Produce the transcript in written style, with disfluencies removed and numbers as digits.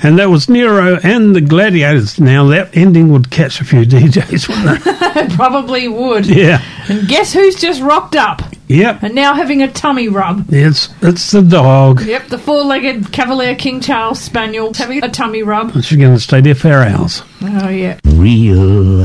And that was Nero and the Gladiators. Now, that ending would catch a few DJs, wouldn't it? It probably would. Yeah. And guess who's just rocked up? Yep. And now having a tummy rub. It's the dog. Yep, the four-legged Cavalier King Charles Spaniel having a tummy rub. And she's going to stay there for hours. Oh, yeah. Real